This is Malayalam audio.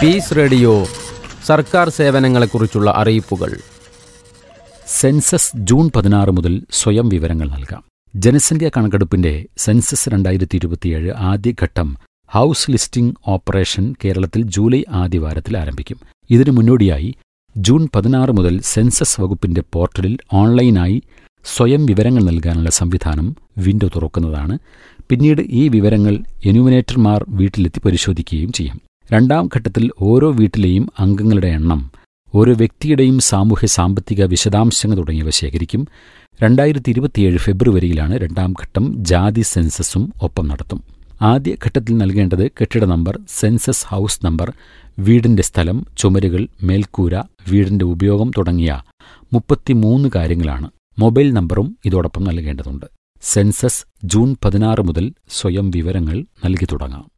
പീസ് റേഡിയോ സർക്കാർ സേവനങ്ങളെക്കുറിച്ചുള്ള അറിയിപ്പുകൾ. സെൻസസ് ജൂൺ 16 മുതൽ സ്വയം വിവരങ്ങൾ നൽകാം. ജനസംഖ്യാ കണക്കെടുപ്പിന്റെ സെൻസസ് 2027 ആദ്യഘട്ടം ഹൗസ് ലിസ്റ്റിംഗ് ഓപ്പറേഷൻ കേരളത്തിൽ ജൂലൈ ആദ്യവാരത്തിൽ ആരംഭിക്കും. ഇതിനു മുന്നോടിയായി ജൂൺ 16 മുതൽ സെൻസസ് വകുപ്പിന്റെ പോർട്ടലിൽ ഓൺലൈനായി സ്വയം വിവരങ്ങൾ നൽകാനുള്ള സംവിധാനം വിൻഡോ തുറക്കുന്നതാണ്. പിന്നീട് ഈ വിവരങ്ങൾ എന്യൂമിനേറ്റർമാർ വീട്ടിലെത്തി പരിശോധിക്കുകയും ചെയ്യും. രണ്ടാം ഘട്ടത്തിൽ ഓരോ വീട്ടിലെയും അംഗങ്ങളുടെ എണ്ണം, ഓരോ വ്യക്തിയുടെയും സാമൂഹ്യ സാമ്പത്തിക വിശദാംശങ്ങൾ തുടങ്ങിയവ ശേഖരിക്കും. 2027 ഫെബ്രുവരിയിലാണ് രണ്ടാം ഘട്ടം ജാതി സെൻസസും ഒപ്പം നടത്തും. ആദ്യ ഘട്ടത്തിൽ നൽകേണ്ടത് കെട്ടിട നമ്പർ, സെൻസസ് ഹൗസ് നമ്പർ, വീടിന്റെ സ്ഥലം, ചുമരുകൾ, മേൽക്കൂര, വീടിന്റെ ഉപയോഗം തുടങ്ങിയ 33 കാര്യങ്ങളാണ്. മൊബൈൽ നമ്പറും ഇതോടൊപ്പം നൽകേണ്ടതുണ്ട്. സെൻസസ് ജൂൺ 16 മുതൽ സ്വയം വിവരങ്ങൾ നൽകി തുടങ്ങാം.